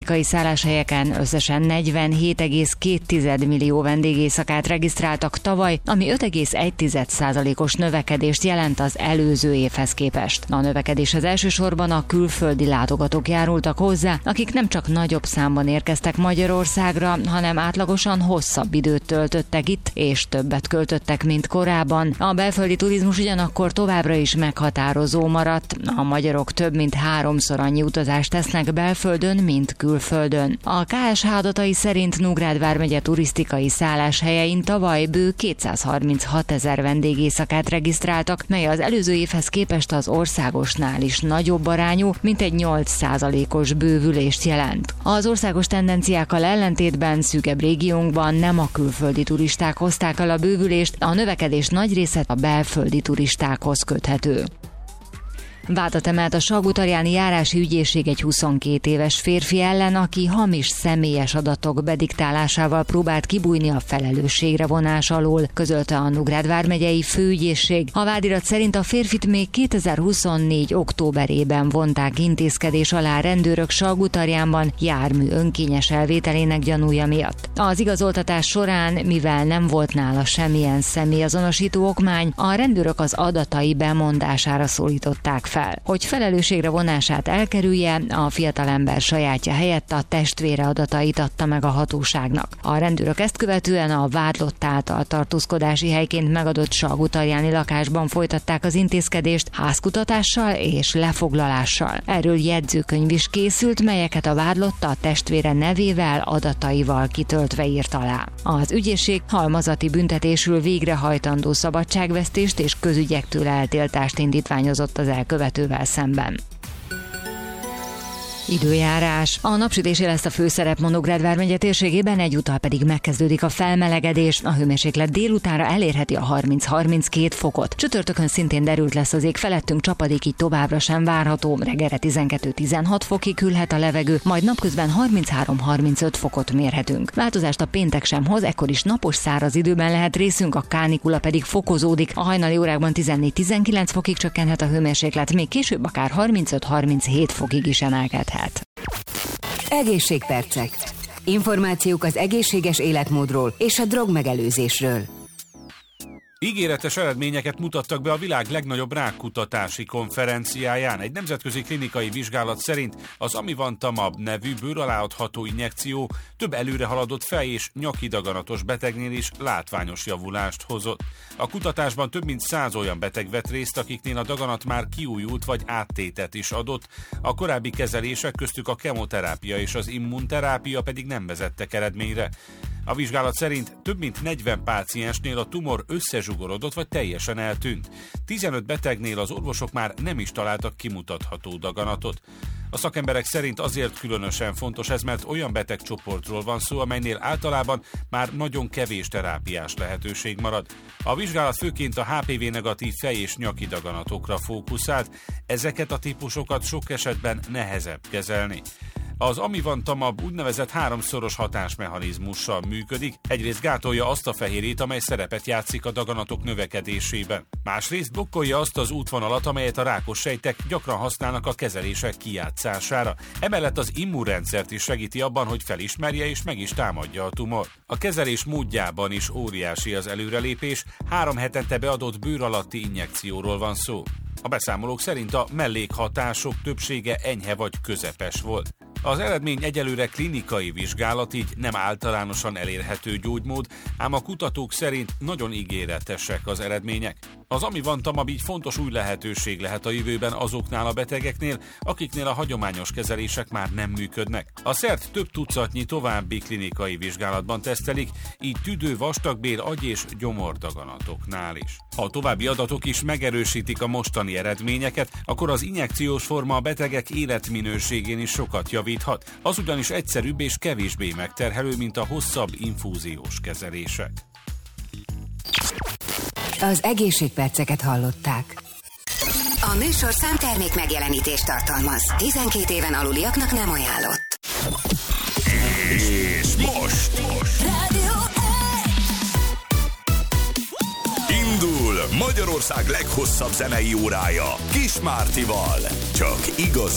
turisztikai szálláshelyeken összesen 47,2 millió vendégéjszakát regisztráltak tavaly, ami 5,1%-os növekedést jelent az előző évhez képest. A növekedéshez elsősorban a külföldi látogatók járultak hozzá, akik nem csak nagyobb számban érkeztek Magyarországra, hanem átlagosan hosszabb időt töltöttek itt, és többet költöttek, mint korábban. A belföldi turizmus ugyanakkor továbbra is meghatározó maradt. A magyarok több mint 3-szor annyi utazást tesznek belföldön, mint külföldön. A KSH adatai szerint Nógrád vármegye turisztikai szálláshelyein tavaly bő 236 000 vendégészakát regisztráltak, mely az előző évhez képest az országosnál is nagyobb arányú, mint egy 8%-os bővülést jelent. Az országos tendenciákkal ellentétben szűkebb régiónkban nem a külföldi turisták hozták el a bővülést, a növekedés nagy része a belföldi turistákhoz köthető. Vádat emelt a Salgótarjáni járási ügyészség egy 22 éves férfi ellen, aki hamis személyes adatok bediktálásával próbált kibújni a felelősségre vonás alól, közölte a Nógrád vármegyei főügyészség. A vádirat szerint a férfit még 2024. októberében vonták intézkedés alá rendőrök Salgótarjánban jármű önkényes elvételének gyanúja miatt. Az igazoltatás során, mivel nem volt nála semmilyen személyazonosító okmány, a rendőrök az adatai bemondására szólították fel. Hogy felelősségre vonását elkerülje, a fiatalember sajátja helyett a testvére adatait adta meg a hatóságnak. A rendőrök ezt követően a vádlott által tartózkodási helyként megadott Salgótarjáni lakásban folytatták az intézkedést házkutatással és lefoglalással. Erről jegyzőkönyv is készült, melyeket a vádlott a testvére nevével, adataival kitöltve írt alá. Az ügyészség halmazati büntetésül végrehajtandó szabadságvesztést és közügyektől eltiltást indítványozott az elkövetővel szemben. Időjárás. A napsütésé lesz a főszerep Nógrád vármegye térségében, egyúttal pedig megkezdődik a felmelegedés. A hőmérséklet délutánra elérheti a 30-32 fokot. Csütörtökön szintén derült lesz az ég, felettünk csapadék, így továbbra sem várható. Reggelre 12-16 fokig hűlhet a levegő, majd napközben 33-35 fokot mérhetünk. Változást a péntek sem hoz, ekkor is napos száraz időben lehet részünk, a kánikula pedig fokozódik. A hajnali órákban 14-19 fokig csökkenhet a hőmérséklet, még később akár 35-37 fokig is emelkedhet. Egészségpercek. Információk az egészséges életmódról és a drogmegelőzésről. Ígéretes eredményeket mutattak be a világ legnagyobb rákkutatási konferenciáján. Egy nemzetközi klinikai vizsgálat szerint az amivantamab nevű bőr alá adható injekció több előre haladott fej- és nyakidaganatos betegnél is látványos javulást hozott. A kutatásban több mint 100 olyan beteg vett részt, akiknél a daganat már kiújult vagy áttétet is adott, a korábbi kezelések, köztük a kemoterápia és az immunterápia pedig nem vezettek eredményre. A vizsgálat szerint több mint 40 páciensnél a tumor összezsugorodott vagy teljesen eltűnt. 15 betegnél az orvosok már nem is találtak kimutatható daganatot. A szakemberek szerint azért különösen fontos ez, mert olyan betegcsoportról van szó, amelynél általában már nagyon kevés terápiás lehetőség marad. A vizsgálat főként a HPV-negatív fej- és nyakidaganatokra fókuszált, ezeket a típusokat sok esetben nehezebb kezelni. Az amivantamab úgynevezett 3-szoros hatásmechanizmussal működik, egyrészt gátolja azt a fehérjét, amely szerepet játszik a daganatok növekedésében. Másrészt blokkolja azt az útvonalat, amelyet a rákos sejtek gyakran használnak a kezelések kijátszására. Emellett az immunrendszert is segíti abban, hogy felismerje és meg is támadja a tumor. A kezelés módjában is óriási az előrelépés, 3 hetente beadott bőr alatti injekcióról van szó. A beszámolók szerint a mellékhatások többsége enyhe vagy közepes volt. Az eredmény egyelőre klinikai vizsgálat, így nem általánosan elérhető gyógymód, ám a kutatók szerint nagyon ígéretesek az eredmények. Az amivantamab így fontos új lehetőség lehet a jövőben azoknál a betegeknél, akiknél a hagyományos kezelések már nem működnek. A szert több tucatnyi további klinikai vizsgálatban tesztelik, így tüdő, vastagbél, agy- és gyomordaganatoknál is. Ha a további adatok is megerősítik a mostani eredményeket, akkor az injekciós forma a betegek életminőségén is sokat javíthat. Az ugyanis egyszerűbb és kevésbé megterhelő, mint a hosszabb infúziós kezelések. Az egészségperceket hallották. A műsor számtermék megjelenítést tartalmaz. 12 éven aluliaknak nem ajánlott. És most indul Magyarország leghosszabb zenei órája Kis Mártival. Csak igazi